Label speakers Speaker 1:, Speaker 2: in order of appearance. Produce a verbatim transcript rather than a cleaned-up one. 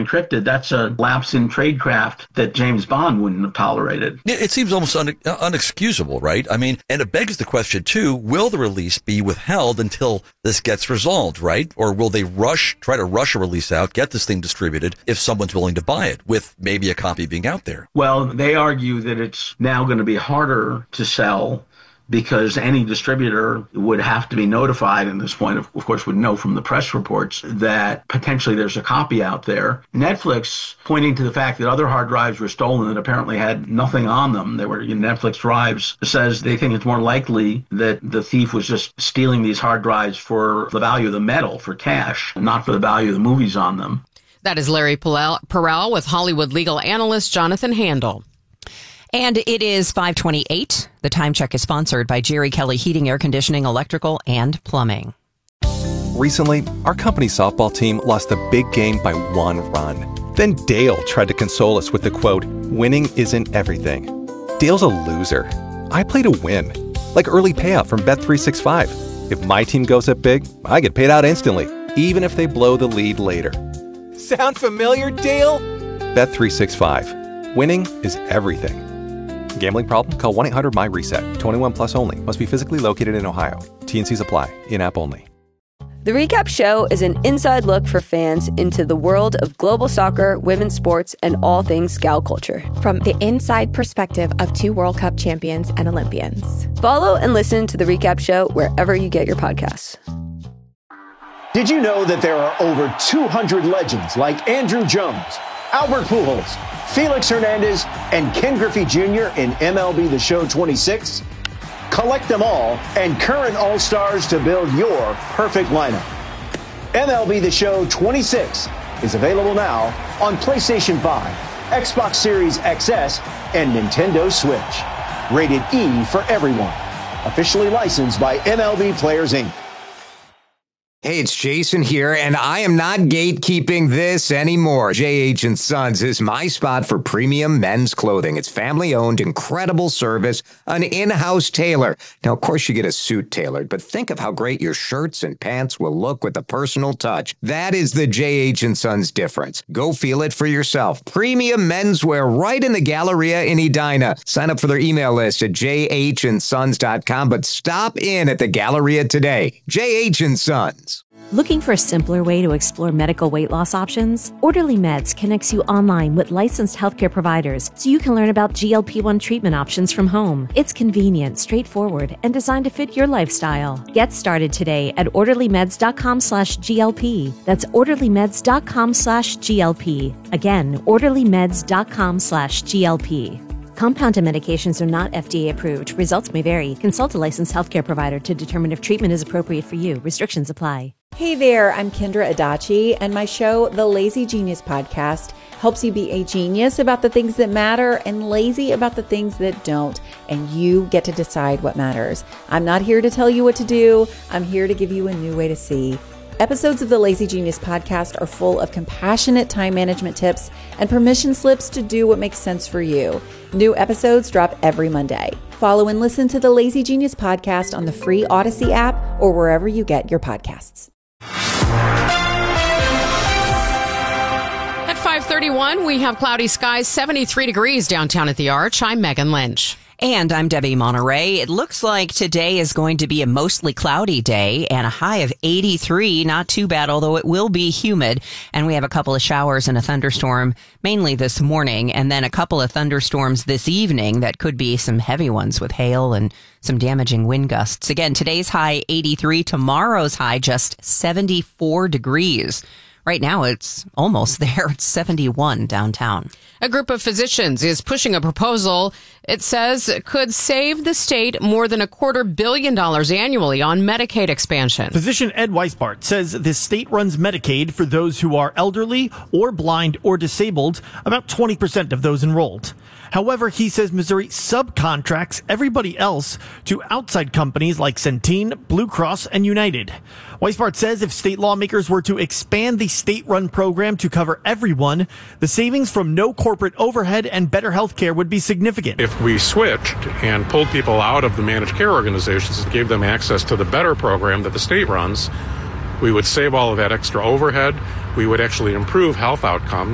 Speaker 1: encrypted, that's a lapse in tradecraft that James Bond wouldn't have tolerated.
Speaker 2: It, it seems almost un, unexcusable, right? I mean, and it begs the question, too, will the release be withheld until this gets resolved, right? Or will they rush, try to rush a release out, get this thing distributed if someone's willing to buy it, with maybe a copy being out there?
Speaker 1: Well, they argue that it's now going to be harder to sell because any distributor would have to be notified, and at this point, of course, would know from the press reports that potentially there's a copy out there. Netflix, pointing to the fact that other hard drives were stolen that apparently had nothing on them, they were you know, Netflix drives, says they think it's more likely that the thief was just stealing these hard drives for the value of the metal, for cash, not for the value of the movies on them.
Speaker 3: That is Larry Perrell with Hollywood legal analyst Jonathan Handel.
Speaker 4: And it is five twenty-eight. The Time Check is sponsored by Jerry Kelly Heating, Air Conditioning, Electrical, and Plumbing.
Speaker 5: Recently, our company softball team lost a big game by one run. Then Dale tried to console us with the quote, "Winning isn't everything." Dale's a loser. I play to win. Like early payout from Bet three sixty-five. If my team goes up big, I get paid out instantly, even if they blow the lead later. Sound familiar, Dale? Bet three sixty-five. Winning is everything. Gambling problem? Call one eight hundred M Y reset. twenty-one plus only. Must be physically located in Ohio. T N Cs apply. In-app only.
Speaker 6: The Recap Show is an inside look for fans into the world of global soccer, women's sports, and all things Scout culture.
Speaker 7: From the inside perspective of two World Cup champions and Olympians.
Speaker 6: Follow and listen to The Recap Show wherever you get your podcasts.
Speaker 8: Did you know that there are over two hundred legends like Andrew Jones, Albert Pujols, Felix Hernandez, and Ken Griffey Junior in M L B The Show twenty-six? Collect them all and current All-Stars to build your perfect lineup. M L B The Show twenty-six is available now on PlayStation five, Xbox Series X S, and Nintendo Switch. Rated E for everyone. Officially licensed by M L B Players, Incorporated.
Speaker 9: Hey, it's Jason here, and I am not gatekeeping this anymore. J H and Sons is my spot for premium men's clothing. It's family-owned, incredible service, an in-house tailor. Now, of course, you get a suit tailored, but think of how great your shirts and pants will look with a personal touch. That is the J H and Sons difference. Go feel it for yourself. Premium menswear right in the Galleria in Edina. Sign up for their email list at j h and sons dot com, but stop in at the Galleria today. J H and Sons.
Speaker 10: Looking for a simpler way to explore medical weight loss options? Orderly Meds connects you online with licensed healthcare providers so you can learn about G L P one treatment options from home. It's convenient, straightforward, and designed to fit your lifestyle. Get started today at orderly meds dot com slash G L P. That's orderly meds dot com slash G L P. Again, orderly meds dot com slash G L P. Compounded medications are not F D A approved. Results may vary. Consult a licensed healthcare provider to determine if treatment is appropriate for you. Restrictions apply.
Speaker 11: Hey there, I'm Kendra Adachi, and my show, The Lazy Genius Podcast, helps you be a genius about the things that matter and lazy about the things that don't, and you get to decide what matters. I'm not here to tell you what to do. I'm here to give you a new way to see. Episodes of the Lazy Genius Podcast are full of compassionate time management tips and permission slips to do what makes sense for you. New episodes drop every Monday. Follow and listen to the Lazy Genius Podcast on the free Odyssey app or wherever you get your podcasts.
Speaker 3: At five thirty-one, we have cloudy skies, seventy-three degrees downtown at the Arch. I'm Megan Lynch.
Speaker 4: And I'm Debbie Monterey. It looks like today is going to be a mostly cloudy day and a high of eighty-three. Not too bad, although it will be humid. And we have a couple of showers and a thunderstorm, mainly this morning, and then a couple of thunderstorms this evening that could be some heavy ones with hail and some damaging wind gusts. Again, today's high eighty-three, tomorrow's high just seventy-four degrees. Right now, it's almost there. It's seventy-one downtown.
Speaker 3: A group of physicians is pushing a proposal it says could save the state more than a quarter billion dollars annually on Medicaid expansion.
Speaker 12: Physician Ed Weisbart says the state runs Medicaid for those who are elderly or blind or disabled, about twenty percent of those enrolled. However, he says Missouri subcontracts everybody else to outside companies like Centene, Blue Cross, and United. Weisbart says if state lawmakers were to expand the state-run program to cover everyone, the savings from no corporate overhead and better health care would be significant.
Speaker 13: If we switched and pulled people out of the managed care organizations and gave them access to the better program that the state runs, we would save all of that extra overhead. We would actually improve health outcomes.